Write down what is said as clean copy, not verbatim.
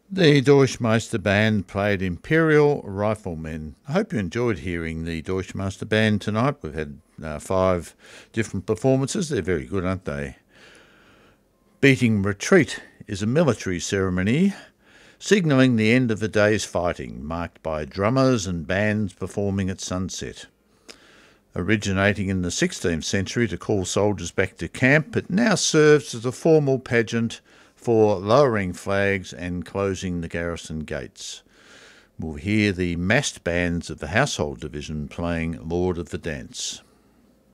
The Deutschmeister Band played Imperial Riflemen. I hope you enjoyed hearing the Deutschmeister Band tonight. We've had 5 different performances. They're very good, aren't they? Beating retreat is a military ceremony signalling the end of the day's fighting, marked by drummers and bands performing at sunset. Originating in the 16th century to call soldiers back to camp, it now serves as a formal pageant for lowering flags and closing the garrison gates. We'll hear the massed bands of the Household Division playing Lord of the Dance.